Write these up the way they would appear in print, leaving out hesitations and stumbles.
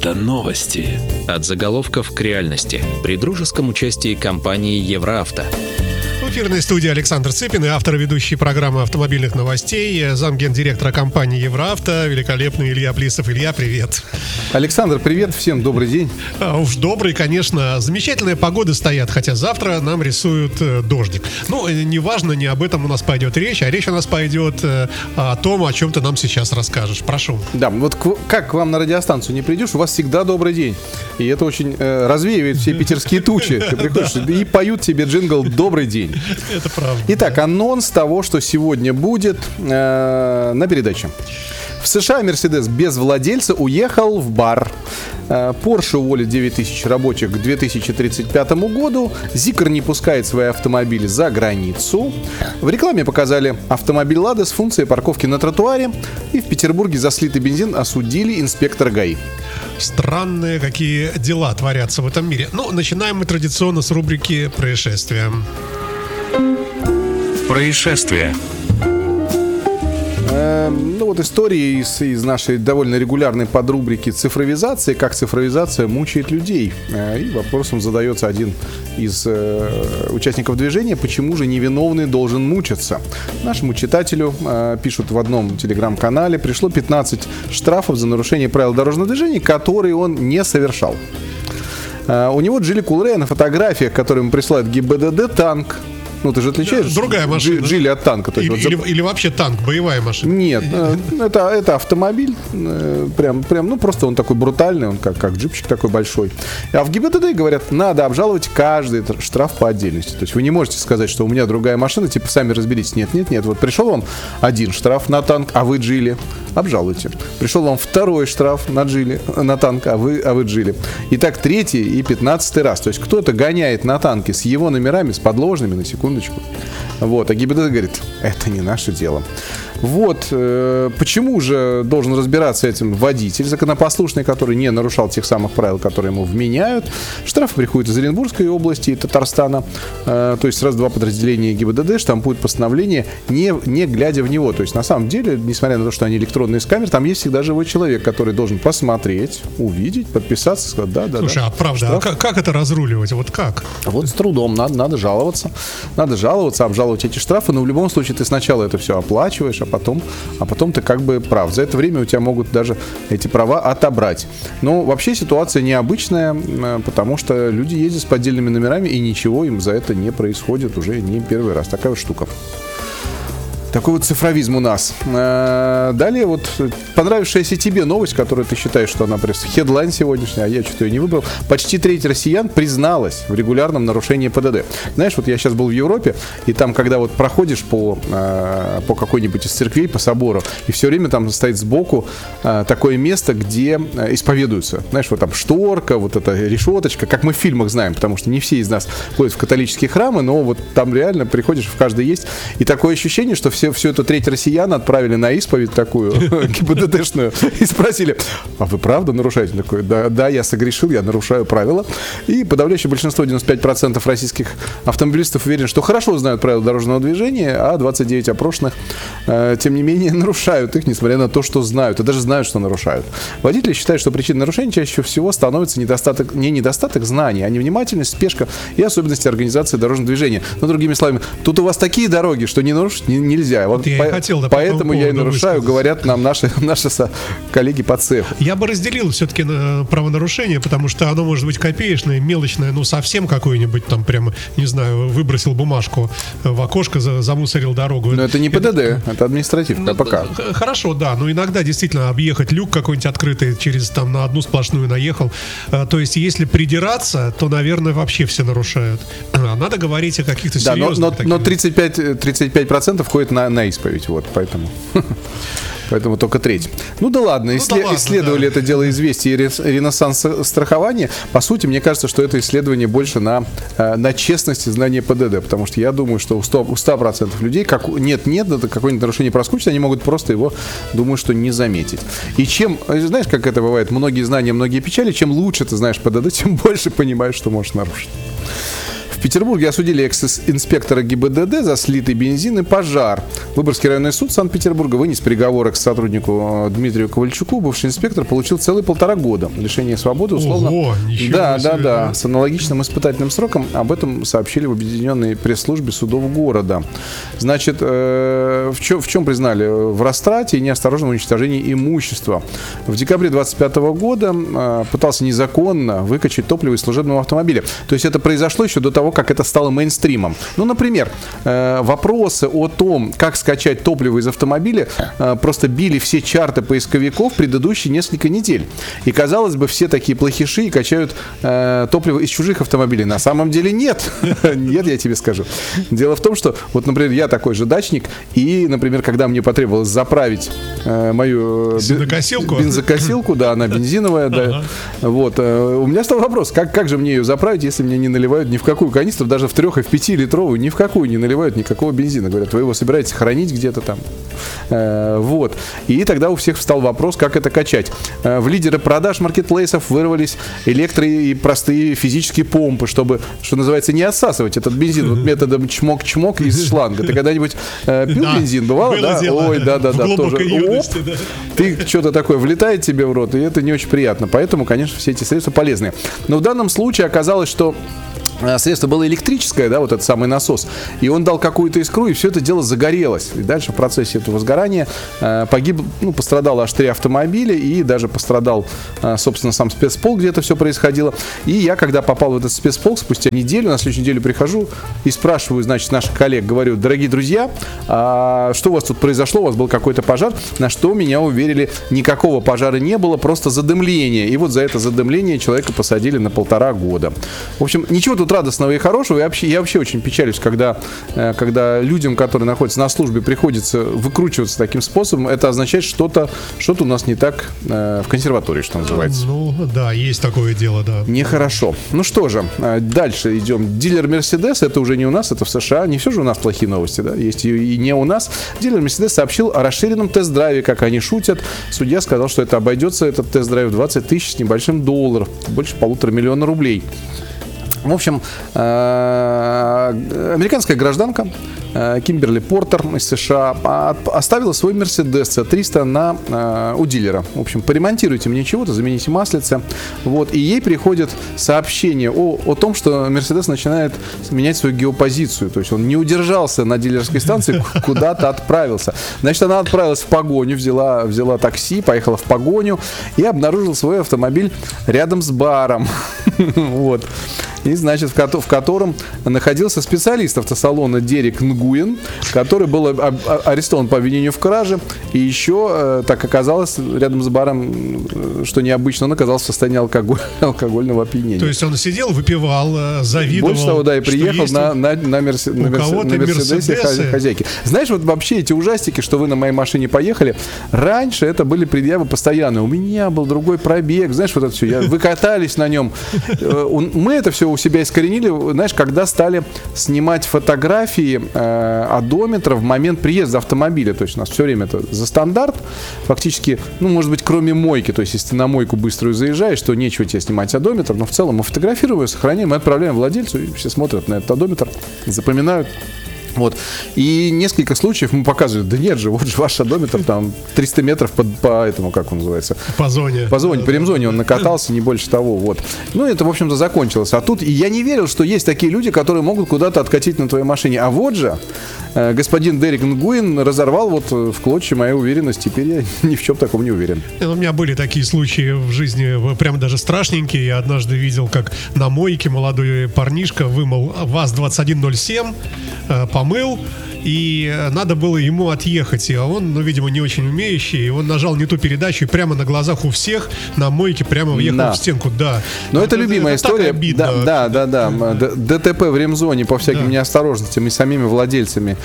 Это новости. От заголовков к реальности. При дружеском участии компании «Евроавто». В эфирной студии Александр Цыпин и автор ведущей программы автомобильных новостей, замгендиректора компании «Евроавто», великолепный Илья Плисов. Илья, привет. Александр, привет, всем добрый день. Уж добрый, конечно. Замечательные погоды стоят, хотя завтра нам рисуют дождик. Ну, неважно, не об этом у нас пойдет речь, а речь у нас пойдет о том, о чем ты нам сейчас расскажешь. Прошу. Да, вот как к вам на радиостанцию не придешь, у вас всегда добрый день. И это очень развеивает все питерские тучи. Ты приходишь и поют тебе джингл «Добрый день». Это правда. Итак, анонс того, что сегодня будет на передаче. В США Мерседес без владельца уехал в бар. Porsche уволит 9 тысяч рабочих к 2035 году. Zikr не пускает свои автомобили за границу. В рекламе показали автомобиль «Лада» с функцией парковки на тротуаре. И в Петербурге за слитый бензин осудили инспектора ГАИ. Странные какие дела творятся в этом мире. Ну, начинаем мы традиционно с рубрики «Происшествия». Происшествия. Ну вот истории из нашей довольно регулярной подрубрики цифровизации, как цифровизация мучает людей. И вопросом задается один из участников движения: почему же невиновный должен мучиться? Нашему читателю пишут в одном телеграм-канале: пришло 15 штрафов за нарушение правил дорожного движения, которые он не совершал. У него Джили Кулрея на фотографиях, которые ему присылает ГИБДД, танк. Ну, ты же отличаешь другая машина. Джили от танка. Или вообще танк, боевая машина. Нет, это автомобиль. Прям, ну, просто он такой брутальный, он как джипчик такой большой. А в ГИБДД говорят, надо обжаловать каждый штраф по отдельности. То есть вы не можете сказать, что у меня другая машина, типа сами разберитесь. Нет. Вот пришел вам один штраф на танк, а вы Джили. Обжалуйте. Пришел вам второй штраф на танк, а вы Джили. И так 3-й и 15-й раз. То есть кто-то гоняет на танке с его номерами, с подложными, на секундочку. Вот, а ГИБДД говорит, это не наше дело. Вот, почему же должен разбираться этим водитель законопослушный, который не нарушал тех самых правил, которые ему вменяют? Штрафы приходят из Оренбургской области и Татарстана. То есть сразу два подразделения ГИБДД штампуют постановление, не глядя в него. То есть на самом деле, несмотря на то, что они электронные с камер, там есть всегда живой человек, который должен посмотреть, увидеть, подписаться, сказать да. Слушай, а правда, как это разруливать? Вот как? Вот с трудом, надо жаловаться. Надо жаловаться, обжаловать эти штрафы, но в любом случае ты сначала это все оплачиваешь, а потом ты как бы прав. За это время у тебя могут даже эти права отобрать. Но вообще ситуация необычная, потому что люди ездят с поддельными номерами, и ничего им за это не происходит уже не первый раз. Такая вот штука. Такой вот цифровизм у нас. Далее вот понравившаяся тебе новость, которую ты считаешь, что она просто хедлайн сегодняшний, а я что-то ее не выбрал. Почти треть россиян призналась в регулярном нарушении ПДД. Знаешь, вот я сейчас был в Европе, и там, когда вот проходишь по какой-нибудь из церквей, по собору, и все время там стоит сбоку такое место, где исповедуются. Знаешь, вот там шторка, вот эта решеточка, как мы в фильмах знаем, потому что не все из нас ходят в католические храмы, но вот там реально приходишь, в каждой есть. И такое ощущение, что всю эту треть россиян отправили на исповедь такую ГИБДДшную и спросили, а вы правда нарушаете? Такой, да, я согрешил, я нарушаю правила. И подавляющее большинство, 95% российских автомобилистов уверен, что хорошо знают правила дорожного движения, а 29 опрошенных, тем не менее, нарушают их, несмотря на то, что знают, и даже знают, что нарушают. Водители считают, что причиной нарушения чаще всего становится не недостаток знаний, а невнимательность, спешка и особенности организации дорожного движения. Но, другими словами, тут у вас такие дороги, что не нарушить нельзя. Вот поэтому я и нарушаю, говорят нам наши коллеги по цеху. Я бы разделил все-таки правонарушение, потому что оно может быть копеечное, мелочное, ну совсем какое-нибудь там прямо, не знаю, выбросил бумажку в окошко, замусорил дорогу. Но это не ПДД, это административка, КПК. Хорошо, да, но иногда действительно объехать люк какой-нибудь открытый, через там на одну сплошную наехал. То есть если придираться, то, наверное, вообще все нарушают. Надо говорить о каких-то серьезных... Но 35% ходит на исповедь, вот, поэтому только треть. Ну да ладно, исследовали это дело «Известия» и «Ренессанс страхования». По сути, мне кажется, что это исследование больше на честности знания ПДД, потому что я думаю, что у 100% людей, как нет-нет, это какое-нибудь нарушение проскочит, они могут просто его, думаю, что не заметить. И чем, знаешь, как это бывает, многие знания, многие печали, чем лучше ты знаешь ПДД, тем больше понимаешь, что можешь нарушить. В Петербурге осудили экс-инспектора ГИБДД за слитый бензин и пожар. Выборгский районный суд Санкт-Петербурга вынес приговор к сотруднику Дмитрию Ковальчуку. Бывший инспектор получил целые 1,5 года лишения свободы условно. Ого, ничего да, себе, да, с аналогичным испытательным сроком. Об этом сообщили в объединенной пресс-службе судов города. Значит, в чем признали? В растрате и неосторожном уничтожении имущества. В декабре 2025 года пытался незаконно выкачать топливо из служебного автомобиля. То есть это произошло еще до того, как это стало мейнстримом. Ну, например, вопросы о том, как скачать топливо из автомобиля, просто били все чарты поисковиков предыдущие несколько недель. И, казалось бы, все такие плохиши и качают топливо из чужих автомобилей. На самом деле нет. Нет, я тебе скажу. Дело в том, что, вот, например, я такой же дачник, и, например, когда мне потребовалось заправить мою бензокосилку, да, она бензиновая, да, вот, у меня стал вопрос, как же мне ее заправить, если мне не наливают ни в какую канистру, даже в 3 и в 5-литровую, ни в какую не наливают никакого бензина. Говорят, вы его собираетесь хранить где-то там. Вот. И тогда у всех встал вопрос, как это качать. В лидеры продаж маркетплейсов вырвались и простые физические помпы, чтобы, что называется, не отсасывать этот бензин вот методом чмок-чмок из шланга. Ты когда-нибудь пил бензин? Бывало, да? Ой, да-да-да. Тоже. Ты что-то такое влетает тебе в рот, и это не очень приятно. Поэтому, конечно, все эти средства полезны. Но в данном случае оказалось, что средство было электрическое, да, вот этот самый насос, и он дал какую-то искру, и все это дело загорелось. И дальше в процессе этого сгорания пострадало аж 3 автомобиля, и даже пострадал, собственно, сам спецполк, где это все происходило. И я, когда попал в этот спецполк, спустя неделю, на следующую неделю прихожу и спрашиваю, значит, наших коллег, говорю, дорогие друзья, что у вас тут произошло, у вас был какой-то пожар, на что меня уверили, никакого пожара не было, просто задымление. И вот за это задымление человека посадили на 1,5 года. В общем, ничего тут радостного и хорошего. Я вообще очень печалюсь, когда людям, которые находятся на службе, приходится выкручиваться таким способом. Это означает, что-то у нас не так в консерватории, что называется. Ну, да, есть такое дело, да. Нехорошо. Ну что же, дальше идем. Дилер Mercedes, это уже не у нас, это в США. Не все же у нас плохие новости, да? Есть и не у нас. Дилер Mercedes сообщил о расширенном тест-драйве, как они шутят. Судья сказал, что это обойдется, этот тест-драйв, 20 тысяч с небольшим долларов. Больше 1,5 миллиона рублей. В общем, американская гражданка Кимберли Портер из США оставила свой Mercedes C300 у дилера. В общем, поремонтируйте мне чего-то, замените маслице. Вот, и ей приходит сообщение о том, что Mercedes начинает менять свою геопозицию. То есть он не удержался на дилерской станции, куда-то отправился. Значит, она отправилась в погоню, взяла такси, поехала в погоню и обнаружила свой автомобиль рядом с баром. Вот. И, значит, в котором находился специалист автосалона Дерек Нгуен, который был арестован по обвинению в краже. И еще, так оказалось, рядом с баром, что необычно, он оказался в состоянии алкогольного опьянения. То есть он сидел, выпивал, завидовал. Больше того, да, и приехал на Мерседесе хозяйки. Знаешь, вот вообще эти ужастики, что вы на моей машине поехали, раньше это были предъявы постоянные. У меня был другой пробег, знаешь, вот это все. Вы катались на нем. Мы это все у себя искоренили, знаешь, когда стали снимать фотографии одометра в момент приезда автомобиля. То есть у нас все время это за стандарт. Фактически, ну, может быть, кроме мойки. То есть, если ты на мойку быструю заезжаешь, то нечего тебе снимать одометр. Но в целом мы фотографируем его, сохраняем и отправляем владельцу. И все смотрят на этот одометр, запоминают. Вот. И несколько случаев мы показывали, да нет же, вот же ваш одометр там 300 метров по этому, как он называется? По зоне. По ремзоне он накатался, не больше того. Вот. Ну, это, в общем-то, закончилось. А тут и я не верил, что есть такие люди, которые могут куда-то откатить на твоей машине. А вот же господин Дерек Нгуен разорвал вот в клочья мою уверенность. Теперь я ни в чем таком не уверен. У меня были такие случаи в жизни, прям даже страшненькие. Я однажды видел, как на мойке молодой парнишка вымыл ВАЗ-2107, помыл, и надо было ему отъехать, а он, ну, видимо, не очень умеющий, и он нажал не ту передачу, и прямо на глазах у всех на мойке прямо въехал в стенку, да. Но это любимая история. Да. ДТП в ремзоне по всяким неосторожностям и самими владельцами,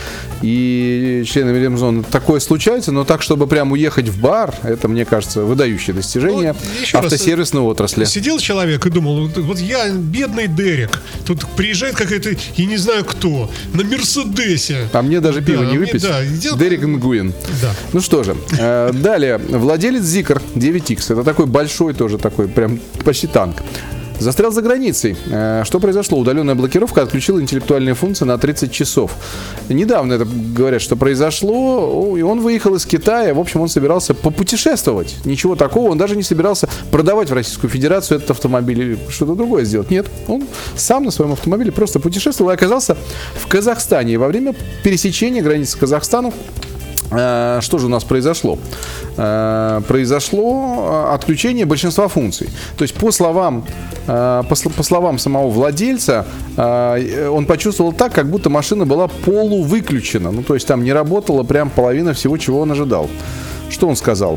и членами ремзона. Такое случается, но так, чтобы прям уехать в бар, это, мне кажется, выдающее достижение автосервисной отрасли. Сидел человек и думал, вот я бедный Дерек, тут приезжает какая-то, я не знаю кто, на Мерседесе. А мне даже пиво не выпить. Дерек Нгуен. Да. Ну что же, далее. Владелец Zikr 9X. Это такой большой тоже, такой прям почти танк. Застрял за границей. Что произошло? Удаленная блокировка отключила интеллектуальные функции на 30 часов. Недавно это говорят, что произошло, и он выехал из Китая. В общем, он собирался попутешествовать. Ничего такого, он даже не собирался продавать в Российскую Федерацию этот автомобиль или что-то другое сделать. Нет, он сам на своем автомобиле просто путешествовал и оказался в Казахстане. И во время пересечения границы с Казахстаном что же у нас произошло? Произошло отключение большинства функций. То есть по словам самого владельца, он почувствовал так, как будто машина была полувыключена. Ну, то есть там не работала прям половина всего, чего он ожидал. Что он сказал?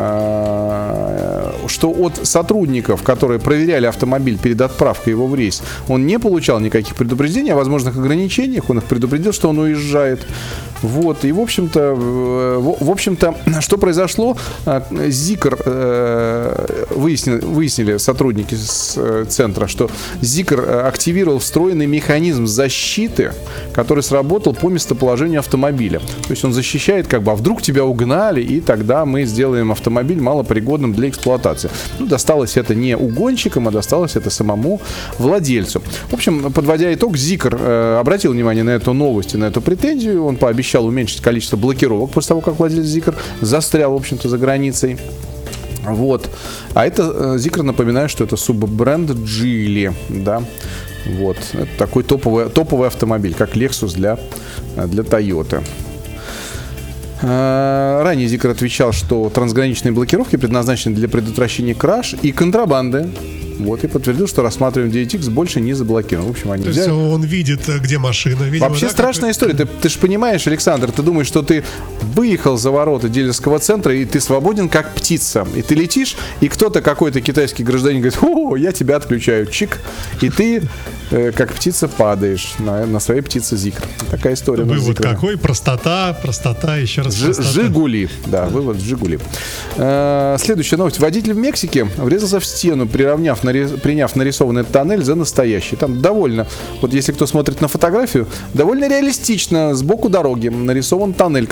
Что от сотрудников, которые проверяли автомобиль перед отправкой его в рейс, он не получал никаких предупреждений о возможных ограничениях. Он их предупредил, что он уезжает. Вот. И, в общем-то, что произошло? Зикр, выяснили сотрудники с центра, что Зикр активировал встроенный механизм защиты, который сработал по местоположению автомобиля. То есть он защищает, как бы, а вдруг тебя угнали, и тогда мы сделаем автомобиль малопригодным для эксплуатации. Ну, досталось это не угонщикам, а досталось это самому владельцу. В общем, подводя итог, Зикр обратил внимание на эту новость и на эту претензию. Он пообещал уменьшить количество блокировок после того, как владелец Зикр застрял, в общем-то, за границей. Вот. А это Зикр, напоминаю, что это суббренд Geely, да. Вот. Это такой топовый автомобиль, как Lexus для Toyota. Ранее Зикр отвечал, что трансграничные блокировки предназначены для предотвращения краж и контрабанды. Вот, и подтвердил, что рассматриваем 9X больше не заблокирован. В общем, они взяли. То есть он видит, где машина. Видимо, вообще, да, страшная история. Ты же понимаешь, Александр, ты думаешь, что ты выехал за ворота дилерского центра, и ты свободен, как птица. И ты летишь, и кто-то, какой-то китайский гражданин говорит: о, я тебя отключаю, чик. И ты, как птица, падаешь на своей птице Зикр. Такая история. Вывод какой? Простота, еще раз простота. Жигули. Да, вывод Жигули. Следующая новость. Водитель в Мексике врезался в стену, приняв нарисованный тоннель за настоящий. Там довольно, вот если кто смотрит на фотографию, довольно реалистично сбоку дороги нарисован тоннель,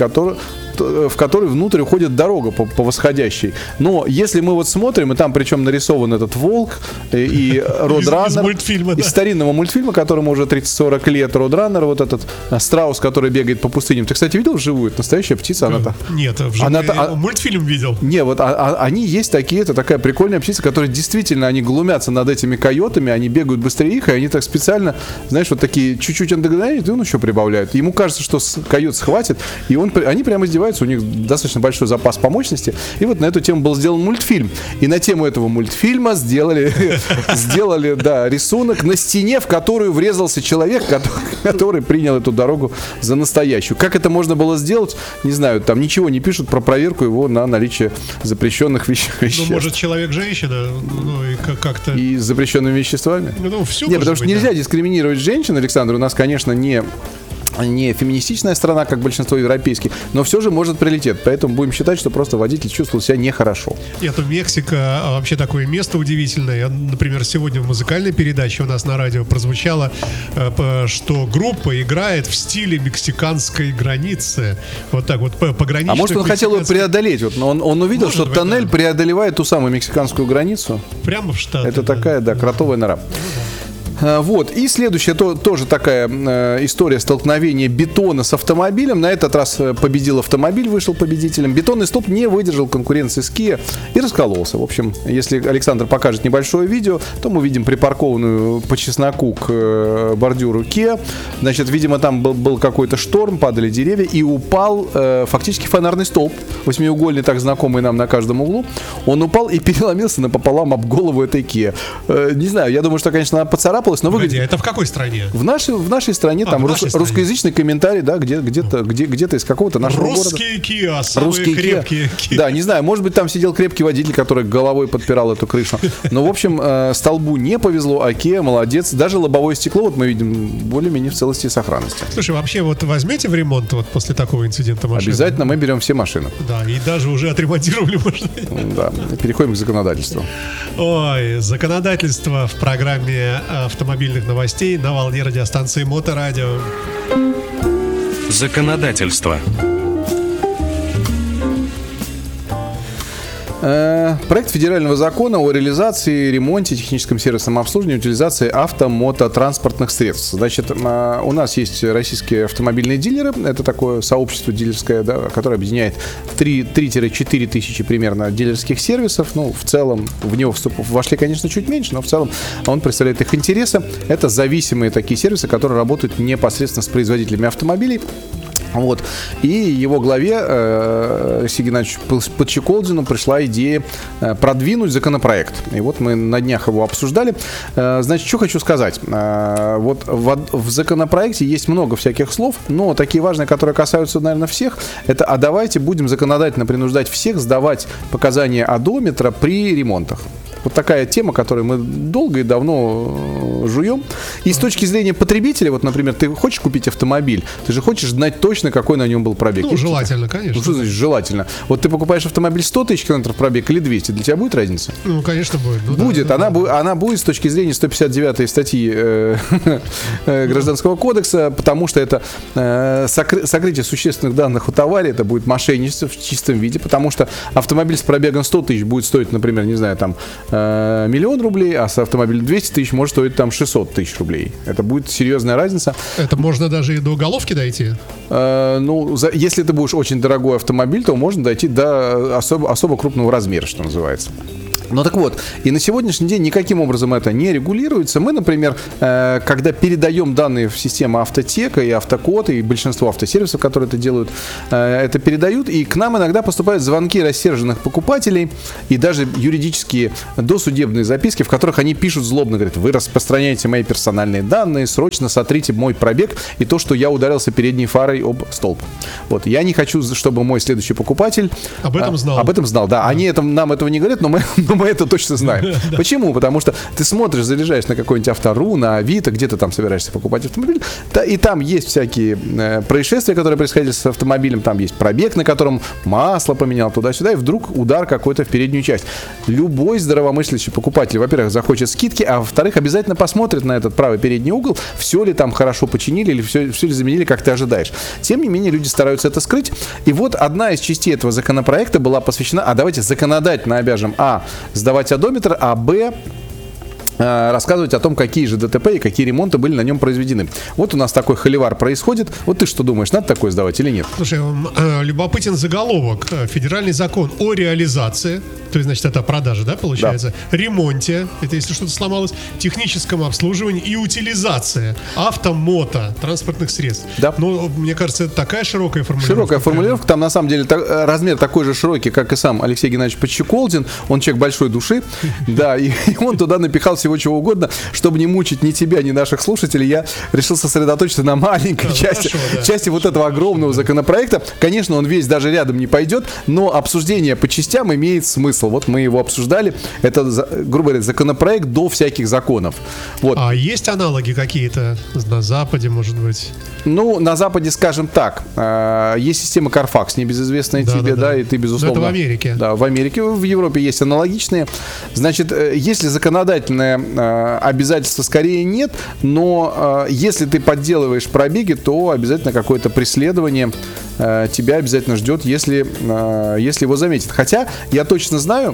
в который внутрь уходит дорога по восходящей. Но если мы вот смотрим, и там причем нарисован этот волк и Родраннер из старинного мультфильма, которому уже 30-40 лет, Родраннер, вот этот страус, который бегает по пустыням. Ты, кстати, видел вживую? Это настоящая птица? Нет, вживую мультфильм видел. Не, вот они есть такие, это такая прикольная птица, которая действительно, они глумятся над этими койотами, они бегают быстрее их, и они так специально, знаешь, вот такие чуть-чуть он догоняет, и он еще прибавляет. Ему кажется, что койот схватит, и они прямо издеваются, у них достаточно большой запас по мощности. И вот на эту тему был сделан мультфильм. И на тему этого мультфильма сделали рисунок на стене, в которую врезался человек, который принял эту дорогу за настоящую. Как это можно было сделать, не знаю, там ничего не пишут про проверку его на наличие запрещенных веществ. Ну, может, человек-женщина, и как-то... И с запрещенными веществами? Все. Нет, потому что нельзя дискриминировать женщин, Александр. У нас, конечно, не феминистичная страна, как большинство европейских, но все же может прилететь. Поэтому будем считать, что просто водитель чувствовал себя нехорошо. Нет, Мексика вообще такое место удивительное. Например, сегодня в музыкальной передаче у нас на радио прозвучало, что группа играет в стиле мексиканской границы. Вот так вот, пограничной. А может, он хотел ее преодолеть? Вот, он увидел, может, что тоннель преодолевает ту самую мексиканскую границу. Прямо в Штаты. Это такая, кротовая нора. Вот, и следующая тоже такая история столкновения бетона с автомобилем. На этот раз победил автомобиль, вышел победителем. Бетонный столб не выдержал конкуренции с Kia и раскололся. В общем, если Александр покажет небольшое видео, то мы видим припаркованную по чесноку к бордюру Kia. Значит, видимо, там был какой-то шторм, падали деревья, и упал фактически фонарный столб, восьмиугольный, так знакомый нам на каждом углу. Он упал и переломился напополам об голову этой Kia. Не знаю, я думаю, что, конечно, она поцарапала. Но выглядит... Это в какой стране? В нашей стране, там русскоязычный комментарий, да, где-то из какого-то нашего города. Русские Kia, самые крепкие Kia. Да, не знаю, может быть, там сидел крепкий водитель, который головой подпирал эту крышу. Но, в общем, столбу не повезло, а Kia молодец. Даже лобовое стекло, вот мы видим, более-менее в целости и сохранности. Слушай, вообще, вот возьмете в ремонт вот после такого инцидента машину? Обязательно мы берем все машины. Да, и даже уже отремонтировали, может быть. Да, переходим к законодательству. Ой, законодательство в программе автомобильных новостей на волне радиостанции Моторадио. Законодательство. Проект федерального закона о реализации, ремонте, техническом сервисном обслуживании, утилизации автомототранспортных средств. Значит, у нас есть российские автомобильные дилеры. Это такое сообщество дилерское, да, которое объединяет 3-4 тысячи примерно дилерских сервисов. Ну, в целом, в него вошли, конечно, чуть меньше, но в целом он представляет их интересы. Это зависимые такие сервисы, которые работают непосредственно с производителями автомобилей. Вот. И его главе Алексею Геннадьевичу Подчеколдину пришла идея продвинуть законопроект. И вот мы на днях его обсуждали. Значит, что хочу сказать. Вот в законопроекте есть много всяких слов, но такие важные, которые касаются, наверное, всех, это «а давайте будем законодательно принуждать всех сдавать показания одометра при ремонтах». Вот такая тема, которую мы долго и давно жуем. И с точки зрения потребителя, вот, например, ты хочешь купить автомобиль, ты же хочешь знать точно, какой на нем был пробег. Ну, желательно, конечно. Ну, что значит желательно? Вот ты покупаешь автомобиль 100 тысяч километров пробег или 200, для тебя будет разница? Ну, конечно, будет. Ну, будет. Да. Она будет с точки зрения 159 статьи Гражданского кодекса, потому что это сокрытие существенных данных о товаре, это будет мошенничество в чистом виде, потому что автомобиль с пробегом 100 тысяч будет стоить, например, не знаю, там, 1 миллион рублей, а с автомобилем 200 тысяч может стоить там 600 тысяч рублей. Это будет серьезная разница. Это можно даже и до уголовки дойти? Если ты будешь очень дорогой автомобиль, то можно дойти до особо крупного размера, что называется. Ну так вот, и на сегодняшний день никаким образом это не регулируется. Мы, например, когда передаем данные в систему Автотека и Автокод, и большинство автосервисов, которые это делают, это передают, и к нам иногда поступают звонки рассерженных покупателей и даже юридические досудебные записки, в которых они пишут злобно, говорят: вы распространяете мои персональные данные, срочно сотрите мой пробег и то, что я ударился передней фарой об столб. Вот, я не хочу, чтобы мой следующий покупатель об этом знал, да. Они нам этого не говорят, но мы это точно знаем. Почему? Потому что ты смотришь, заряжаешь на какой-нибудь Автору, на Авито, где ты там собираешься покупать автомобиль, и там есть всякие происшествия, которые происходили с автомобилем, там есть пробег, на котором масло поменял туда-сюда, и вдруг удар какой-то в переднюю часть. Любой здравомыслящий покупатель, во-первых, захочет скидки, а во-вторых, обязательно посмотрит на этот правый передний угол, все ли там хорошо починили или все ли заменили, как ты ожидаешь. Тем не менее, люди стараются это скрыть. И вот одна из частей этого законопроекта была посвящена: а давайте законодательно обяжем сдавать одометр, а б рассказывать о том, какие же ДТП и какие ремонты были на нем произведены. Вот у нас такой холивар происходит. Вот ты что думаешь, надо такое сдавать или нет? Слушай, любопытен заголовок. Федеральный закон о реализации, то есть, значит, это продажа, да, получается? Да. Ремонте, это если что-то сломалось, техническом обслуживании и утилизации автомото транспортных средств. Да. Ну, мне кажется, это такая широкая формулировка. Широкая формулировка. Там, на самом деле, размер такой же широкий, как и сам Алексей Геннадьевич Подчеколдин. Он человек большой души. Да, и он туда напихал всего чего угодно. Чтобы не мучить ни тебя, ни наших слушателей, я решил сосредоточиться на маленькой части вот этого огромного законопроекта. Конечно, он весь даже рядом не пойдет, но обсуждение по частям имеет смысл. Вот мы его обсуждали. Это, грубо говоря, законопроект до всяких законов. Вот. А есть аналоги какие-то на Западе, может быть? Ну, на Западе, скажем так, есть система Carfax, небезызвестная тебе, да, и ты, безусловно... Но это в Америке. Да, в Америке, в Европе есть аналогичные. Значит, если законодательное обязательство скорее нет, но если ты подделываешь пробеги, то обязательно какое-то преследование тебя обязательно ждет, если его заметят. Хотя я точно знаю,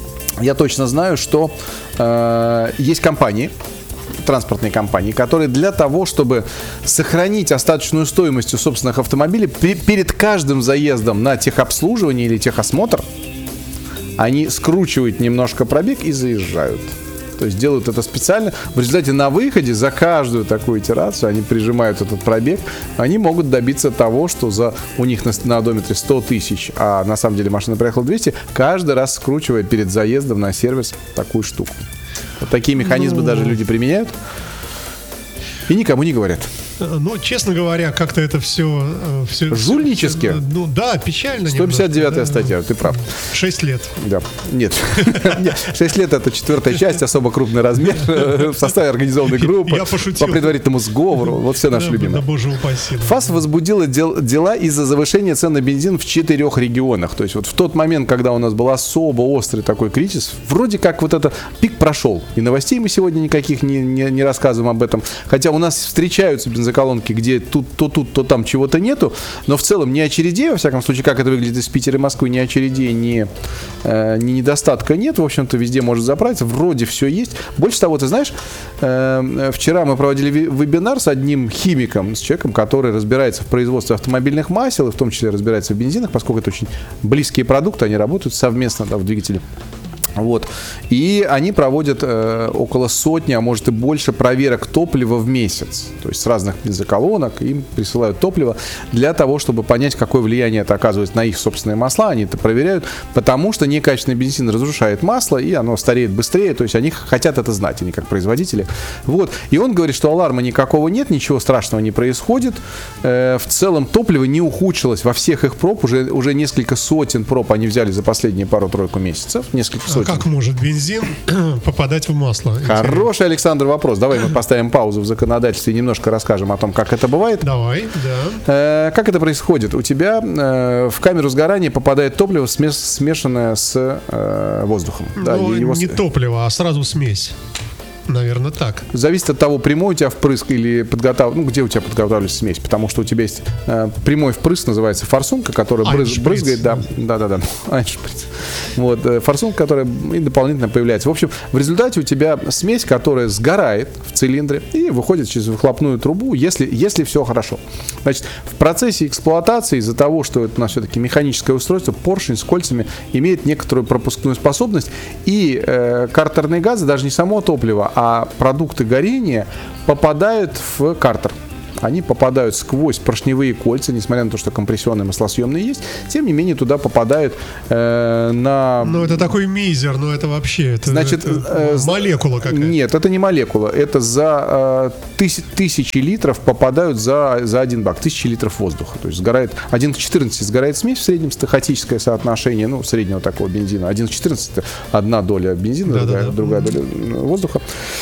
что есть транспортные компании, которые для того, чтобы сохранить остаточную стоимость у собственных автомобилей, перед каждым заездом на техобслуживание или техосмотр, они скручивают немножко пробег и заезжают. То есть делают это специально. В результате на выходе за каждую такую итерацию они прижимают этот пробег. Они могут добиться того, что у них на одометре 100 тысяч, а на самом деле машина проехала 200, каждый раз скручивая перед заездом на сервис такую штуку. Вот такие механизмы даже люди применяют и никому не говорят. Ну, честно говоря, как-то это все жульнически. Ну да, печально. 159-я статья, ты прав. 6 лет. Да. Нет. 6 лет — это 4-я часть, особо крупный размер, в составе организованной группы. Я пошутил. По предварительному сговору. Вот все наши любимые. Да, боже упаси. ФАС возбудила дела из-за завышения цен на бензин в 4 регионах. То есть вот в тот момент, когда у нас был особо острый такой кризис, вроде как вот этот пик прошел. И новостей мы сегодня никаких не рассказываем об этом. Хотя у нас встречаются бензоколонки, бензоколонки, где то там чего-то нету, но в целом ни очередей, во всяком случае, как это выглядит из Питера и Москвы, ни очередей, ни недостатка нет, в общем-то, везде может заправиться, вроде все есть. Больше того, ты знаешь, вчера мы проводили вебинар с одним химиком, с человеком, который разбирается в производстве автомобильных масел, и в том числе разбирается в бензинах, поскольку это очень близкие продукты, они работают совместно, да, в двигателе. Вот. И они проводят около сотни, а может и больше проверок топлива в месяц. То есть с разных бензоколонок им присылают топливо для того, чтобы понять, какое влияние это оказывает на их собственные масла. Они это проверяют, потому что некачественный бензин разрушает масло, и оно стареет быстрее. То есть они хотят это знать, они как производители. Вот. И он говорит, что аларма никакого нет, ничего страшного не происходит. В целом топливо не ухудшилось во всех их проб. Уже несколько сотен проб они взяли за последние пару-тройку месяцев. Несколько сотен. Как может бензин попадать в масло? Хороший, Александр, вопрос. Давай мы поставим паузу в законодательстве и немножко расскажем о том, как это бывает. Давай, да. Как это происходит? У тебя в камеру сгорания попадает топливо, смешанное с воздухом. Да, не топливо, а сразу смесь. Наверное, так. Зависит от того, прямой у тебя впрыск или где у тебя подготавливается смесь. Потому что у тебя есть прямой впрыск, называется форсунка, которая брызгает. Да. Айншприц. Вот, форсунка, которая и дополнительно появляется. В общем, в результате у тебя смесь, которая сгорает в цилиндре и выходит через выхлопную трубу, если все хорошо. Значит, в процессе эксплуатации, из-за того, что это у нас все-таки механическое устройство, поршень с кольцами имеет некоторую пропускную способность, и картерные газы, даже не само топливо, а продукты горения попадают в картер. Они попадают сквозь поршневые кольца, несмотря на то, что компрессионные маслосъемные есть, тем не менее туда попадают на... Ну, это такой мизер, но это вообще... Значит, молекула какая-то. Нет, это не молекула. Это за тысячи литров попадают за один бак. 1000 литров воздуха. То есть сгорает 1 к 14 сгорает смесь в среднем, стохастическое соотношение, ну, среднего такого бензина. 1 к 14 это одна доля бензина, другая доля воздуха.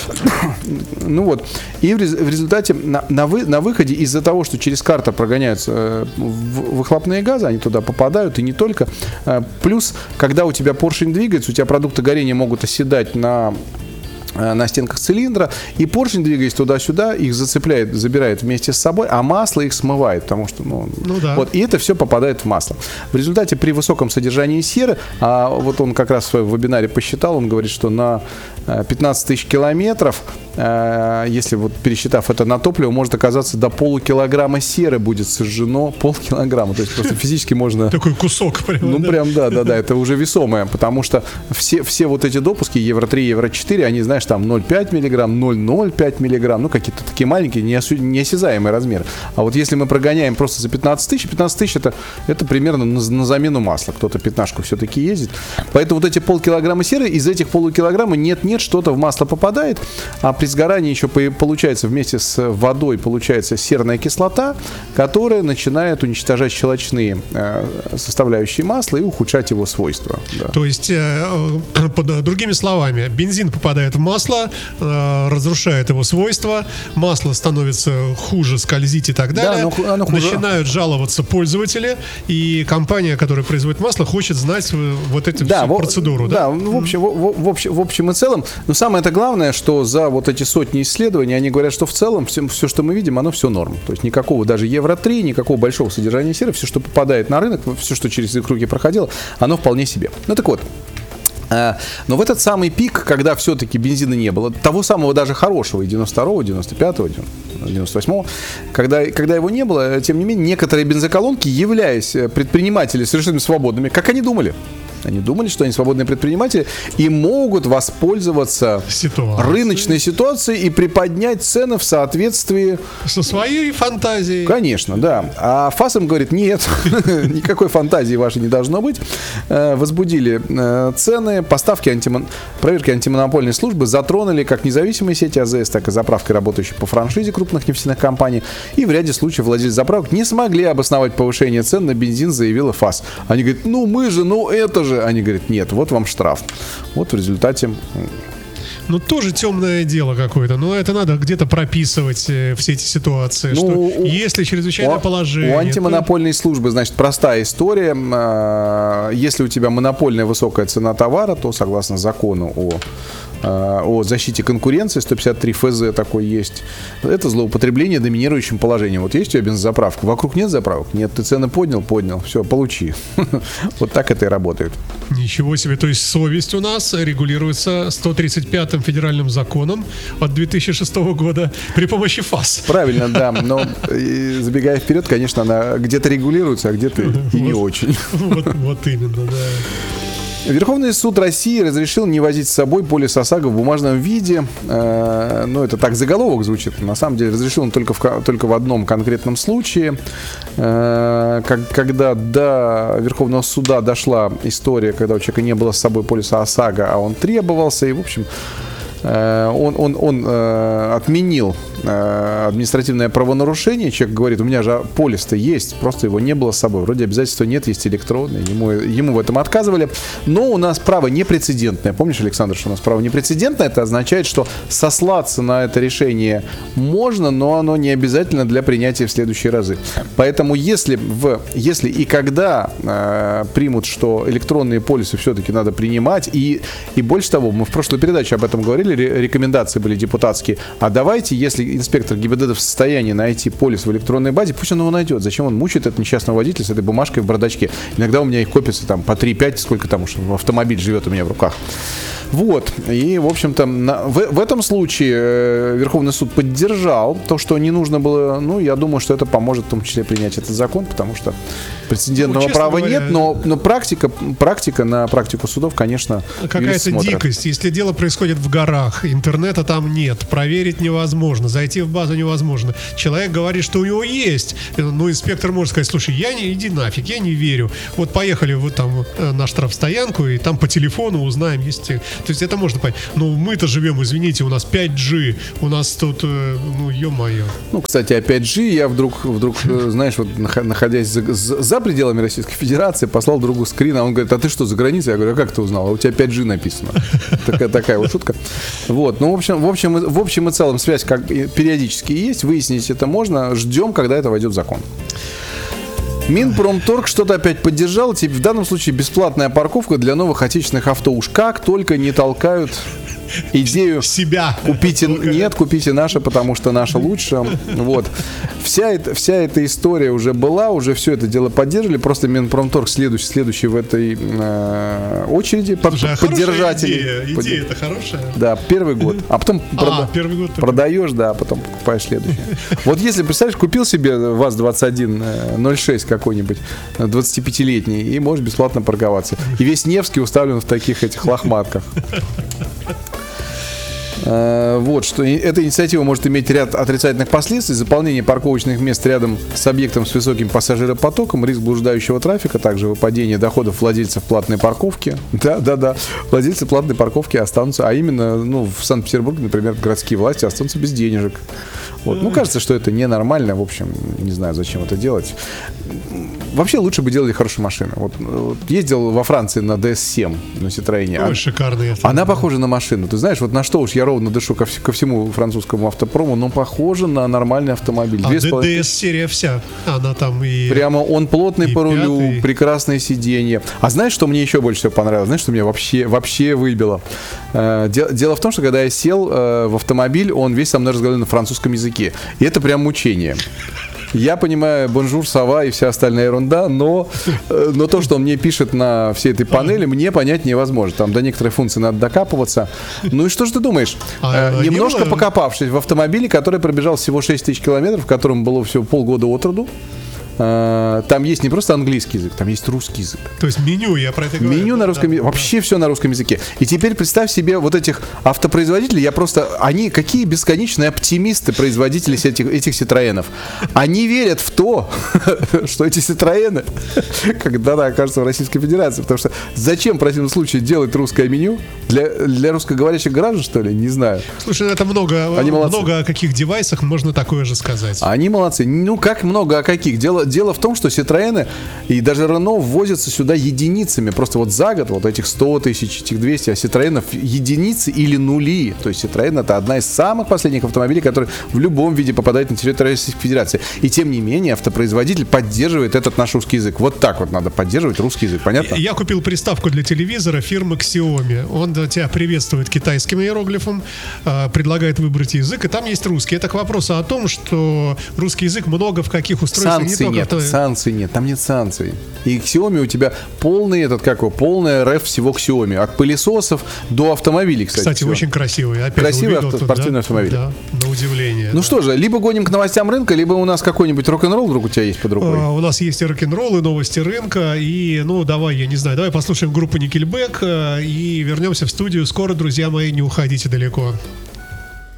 Ну вот. И в результате на выходе, из-за того, что через картер прогоняются выхлопные газы, они туда попадают, и не только. Плюс, когда у тебя поршень двигается, у тебя продукты горения могут оседать на стенках цилиндра, и поршень, двигаясь туда-сюда, их зацепляет, забирает вместе с собой, а масло их смывает, потому что, да. Вот, и это все попадает в масло. В результате при высоком содержании серы, а вот он как раз в своем вебинаре посчитал, он говорит, что на 15 тысяч километров, если вот пересчитав это на топливо, может оказаться до полукилограмма серы будет сожжено, полкилограмма, то есть просто физически можно... Такой кусок прям. Ну прям, да, это уже весомое, потому что все вот эти допуски, Евро 3, Евро 4, они, знаешь, там 0,5 миллиграмм, 0,05 миллиграмм, ну какие-то такие маленькие, неосязаемые размеры. А вот если мы прогоняем просто за 15 тысяч это примерно на замену масла. Кто-то пятнашку все-таки ездит. Поэтому вот эти полкилограмма серы, из этих полукилограмма нет, что-то в масло попадает, а при сгорании еще получается вместе с водой получается серная кислота, которая начинает уничтожать щелочные составляющие масла и ухудшать его свойства. Да. То есть, другими словами, бензин попадает в масло, разрушает его свойства, масло становится хуже, скользить и так далее. Да, оно хуже. Начинают жаловаться пользователи, и компания, которая производит масло, хочет знать вот эту всю процедуру. Да, в общем и целом. Но самое-то главное, что за вот эти сотни исследований, они говорят, что в целом все, что мы видим, оно все норм. То есть никакого даже Евро 3, никакого большого содержания серы, все, что попадает на рынок, все, что через их руки проходило, оно вполне себе. Ну так вот. Но в этот самый пик, когда все-таки бензина не было, того самого даже хорошего, и 92-го, 95-го, 98-го, когда его не было, тем не менее, некоторые бензоколонки, являясь предпринимателями совершенно свободными, как они думали? Они думали, что они свободные предприниматели и могут воспользоваться рыночной ситуацией и приподнять цены в соответствии со своей фантазией. Конечно, да. А ФАС им говорит: нет, никакой фантазии вашей не должно быть. Возбудили цены, поставки проверки антимонопольной службы затронули как независимые сети АЗС, так и заправки, работающие по франшизе крупных нефтяных компаний. И в ряде случаев владельцы заправок не смогли обосновать повышение цен на бензин, заявила ФАС. Они говорят: это же. Они говорят: нет, вот вам штраф. Вот в результате... Ну, тоже темное дело какое-то. Но это надо где-то прописывать все эти ситуации. Что если чрезвычайное положение... У антимонопольной службы, значит, простая история. Если у тебя монопольная высокая цена товара, то, согласно закону о о защите конкуренции, 153 ФЗ такой есть. Это злоупотребление доминирующим положением. Вот есть у тебя бензозаправка, вокруг нет заправок? Нет, ты цены поднял, все, получи. Вот так это и работает. Ничего себе, то есть совесть у нас регулируется 135-м федеральным законом от 2006 года при помощи ФАС. Правильно, да, но забегая вперед, конечно, она где-то регулируется, а где-то и не очень. Вот именно, да. Верховный суд России разрешил не возить с собой полис ОСАГО в бумажном виде. Ну, это так заголовок звучит. На самом деле разрешил он только в одном конкретном случае. Когда до Верховного суда дошла история, когда у человека не было с собой полиса ОСАГО, а он требовался, и, в общем, он отменил административное правонарушение. Человек говорит: у меня же полис-то есть, просто его не было с собой. Вроде обязательства нет, есть электронный. Ему в этом отказывали. Но у нас право непрецедентное. Помнишь, Александр, что у нас право непрецедентное? Это означает, что сослаться на это решение можно, но оно не обязательно для принятия в следующие разы. Поэтому если и когда примут, что электронные полисы все-таки надо принимать, и больше того, мы в прошлой передаче об этом говорили, рекомендации были депутатские. А давайте, если инспектор ГИБДД в состоянии найти полис в электронной базе, пусть он его найдет. Зачем он мучает этого несчастного водителя с этой бумажкой в бардачке? Иногда у меня их копится там по 3-5, сколько там уж автомобиль живет у меня в руках. Вот, и, в общем-то, в этом случае Верховный суд поддержал то, что не нужно было. Ну, я думаю, что это поможет в том числе принять этот закон, потому что прецедентного права говоря, нет, но практика на практику судов, конечно, какая-то дикость. Если дело происходит в горах, интернета там нет, проверить невозможно, зайти в базу невозможно. Человек говорит, что у него есть, но инспектор может сказать: слушай, иди нафиг, я не верю. Вот поехали вот там на штрафстоянку, и там по телефону узнаем, есть. То есть это можно понять. Но мы-то живем, извините, у нас 5G, у нас тут, ну, ё-моё. Ну, кстати, о 5G я вдруг, знаешь, вот находясь за пределами Российской Федерации, послал другу скрин, а он говорит: а ты что, за границей? Я говорю: а как ты узнал? А у тебя 5G написано. Такая вот шутка. Вот, ну, в общем и целом связь как периодически есть, выяснить это можно, ждем, когда это войдет в закон. Минпромторг что-то опять поддержал. Теперь в данном случае бесплатная парковка для новых отечественных авто. Уж как только не толкают идею себя. Купите наше, потому что наше лучше. Вот. Вся эта история уже была, уже все это дело поддерживали. Просто Минпромторг следующий в этой очереди поддержателей. Идея это хорошая. Да, первый год. А потом продаешь, да, а потом покупаешь следующий. Вот если, представляешь, купил себе ВАЗ-2106 какой-нибудь, 25-летний, и можешь бесплатно парковаться. И весь Невский уставлен в таких этих лохматках. Вот, что эта инициатива может иметь ряд отрицательных последствий: заполнение парковочных мест рядом с объектом с высоким пассажиропотоком, риск блуждающего трафика, также выпадение доходов владельцев платной парковки. Да, владельцы платной парковки останутся, а именно, ну, в Санкт-Петербурге, например, городские власти останутся без денежек. Вот. Ну, кажется, что это ненормально. В общем, не знаю, зачем это делать. Вообще лучше бы делали хорошие машины. Вот ездил во Франции на DS7 на Citroёn. Ой, шикарная. Она похожа на машину. Ты знаешь, вот на что уж я ровно дышу ко всему французскому автопрому, но похожа на нормальный автомобиль. DS-серия вся. Она там и... Прямо он плотный по рулю, 5-й. прекрасное сиденье. А знаешь, что мне еще больше всего понравилось? Знаешь, что меня вообще выбило? Дело в том, что когда я сел в автомобиль, он весь со мной разговаривал на французском языке. И это прям мучение. Я понимаю бонжур, сова и вся остальная ерунда, но то, что он мне пишет на всей этой панели, мне понять невозможно. Там до некоторых функций надо докапываться. Ну и что же ты думаешь? Немножко покопавшись в автомобиле, который пробежал всего 6 тысяч километров, в котором было всего полгода от роду, там есть не просто английский язык, там есть русский язык. То есть меню, я про это говорю. Меню на русском языке, вообще все на русском языке. И теперь представь себе вот этих автопроизводителей, они какие бесконечные оптимисты, производители этих Citroёнов. Они верят в то, что эти Citroёны когда-то окажутся в Российской Федерации. Потому что зачем в противном случае делать русское меню? Для русскоговорящих граждан, что ли? Не знаю. Слушай, ну это много о каких девайсах можно такое же сказать. Они молодцы. Ну как много о каких? Дело дело в том, что Citroёn и даже Renault ввозятся сюда единицами. Просто вот за год вот этих 100 тысяч, этих 200, а Citroёn единицы или нули. То есть Citroёn — это одна из самых последних автомобилей, которые в любом виде попадают на территорию Российской Федерации. И тем не менее автопроизводитель поддерживает этот наш русский язык. Вот так вот надо поддерживать русский язык, понятно? Я купил приставку для телевизора фирмы Xiaomi. Он тебя приветствует китайским иероглифом, предлагает выбрать язык, и там есть русский. Это к вопросу о том, что русский язык много в каких устройствах. Санкций нет, там нет санкций. И Xiaomi у тебя полный полная РФ всего Xiaomi. От пылесосов до автомобилей, кстати. Очень красивый. Опять красивый спортивный автомобиль. Да, на удивление. Ну что же, либо гоним к новостям рынка, либо у нас какой-нибудь рок-н-ролл вдруг у тебя есть под рукой. У нас есть и рок-н-ролл, и новости рынка. И, давай послушаем группу Nickelback и вернемся в студию. Скоро, друзья мои, не уходите далеко.